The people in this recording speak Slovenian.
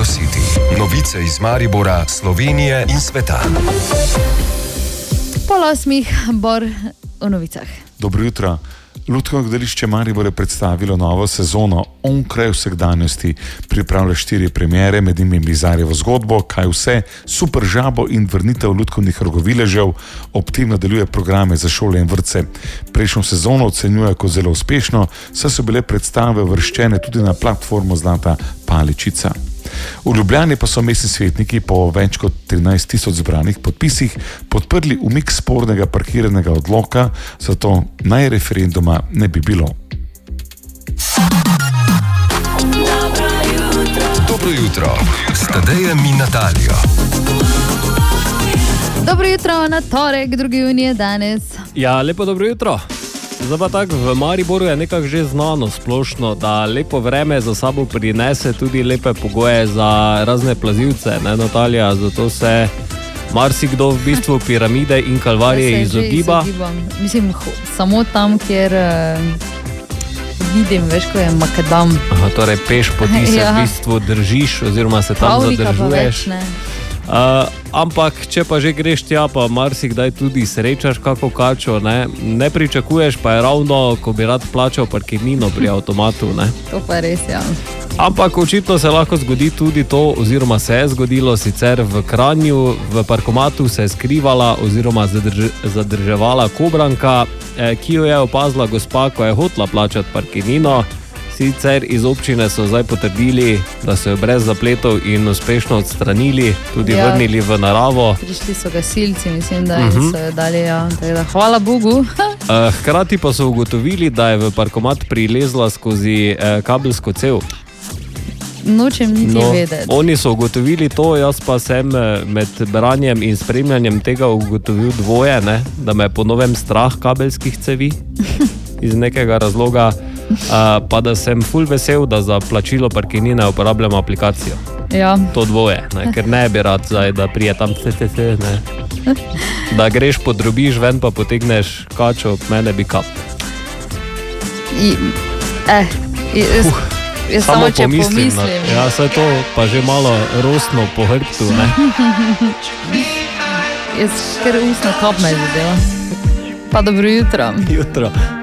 City. Novice iz Maribora, Slovenije in sveta. 7:30 Bor o novicah. Dobro jutro. Lutkovno gledališče Maribor je predstavilo novo sezono Onkraj vsakdanjosti. Pripravlja 4 premiere, med njimi Mizarjevo zgodbo, Kaj vse, Super žabo in Vrnitev lutkovnih rogoviležev. Ob tem nadaljuje programe za šole in vrtce. Prejšnjo sezono ocenjuje kot zelo uspešno, saj so bile predstave uvrščene tudi na platformo Zlata paličica. V Ljubljani pa so mestni svetniki po več kot 13.000 zbranih podpisih podprli umik spornega parkiranega odloka, zato naj referenduma ne bi bilo. Dobro jutro, s Tadejem in Natalijo. Dobro jutro na torek, 2. junija danes. Ja, lepo dobro jutro. Zdaj pa tako, v Mariboru je nekako že znano splošno, da lepo vreme za sabo prinese tudi lepe pogoje za razne plazilce, ne Natalija, zato se marsikdo v bistvu piramide in kalvarije izogiba. Mislim, samo tam, kjer vidim, veš, ko je makadam. Aha, torej peš poti se v bistvu držiš oziroma se tam zadržuješ. Ampak, če pa že greš tja, pa marsikdaj tudi srečaš kako kačo, ne pričakuješ pa je ravno, ko bi rad plačal parkirnino pri avtomatu, ne. To pa je res, ja. Ampak očitno se lahko zgodi tudi to, oziroma se je zgodilo sicer v Kranju, v parkomatu se je skrivala oziroma zadrževala kobranka, ki jo je opazila gospa, ko je hotela plačati parkirnino. Sicer iz občine so zdaj potrdili, da so jo brez zapletov in uspešno odstranili, tudi vrnili v naravo. Prišli so gasilci, mislim, da so jo dali, ja. Hvala Bogu. Hkrati pa so ugotovili, da je v parkomat prilezla skozi kabelsko cev. Nočem niti vedeti. Oni so ugotovili to, jaz pa sem med branjem in spremljanjem tega ugotovil dvoje, ne? Da me je po novem strah kabelskih cevi iz nekega razloga. Pa da sem ful vesel, da za plačilo parkirnine uporabljamo aplikacijo. Ja. To dvoje, ne? Ker ne bi rad zdaj, da prije tam ne? Da greš, podrobiš ven pa potegneš kačo, mene bi kap. Jaz samo če pomislim. Ja, saj to pa že malo rostno po hrbtu, ne? Jaz kar ustno kap me zadeva. Pa dobro jutro. Jutro.